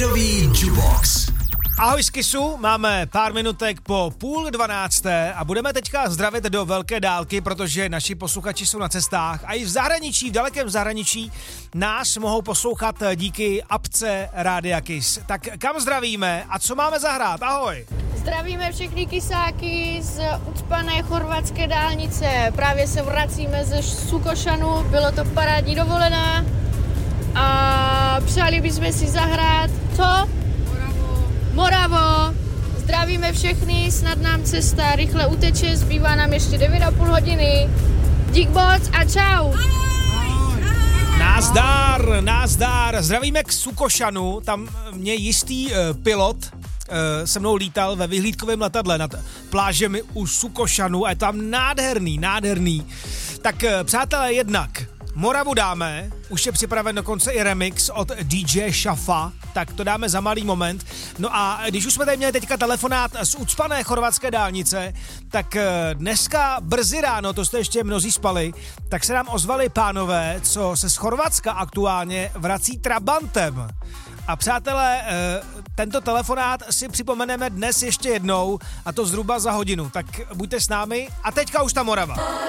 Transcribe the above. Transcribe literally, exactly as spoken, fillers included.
Jukebox. Ahoj z Kissu, máme pár minutek po půl dvanácté a budeme teďka zdravit do velké dálky, protože naši posluchači jsou na cestách a i v zahraničí, v dalekém zahraničí nás mohou poslouchat díky apce Rádia Kiss. Tak kam zdravíme a co máme zahrát? Ahoj! Zdravíme všechny kysáky z ucpané chorvatské dálnice. Právě se vracíme ze Sukošanu, bylo to parádní dovolená a přáli bychom si zahrát, co? Moravo. Moravo. Zdravíme všechny, snad nám cesta rychle uteče, zbývá nám ještě devět a půl hodiny. Dík moc a čau. Názdar, názdar, zdravíme k Sukošanu, tam mě jistý uh, pilot se mnou lítal ve vyhlídkovém letadle nad plážemi u Sukošanu a je tam nádherný, nádherný. Tak přátelé, jednak Moravu dáme, už je připraven dokonce i remix od D J Shafa, tak to dáme za malý moment. No a když už jsme tady měli teďka telefonát z ucpané chorvatské dálnice, tak dneska brzy ráno, to jste ještě mnozí spali, tak se nám ozvali pánové, co se z Chorvatska aktuálně vrací Trabantem. A přátelé, tento telefonát si připomeneme dnes ještě jednou, a to zhruba za hodinu. Tak buďte s námi a teďka už ta Morava.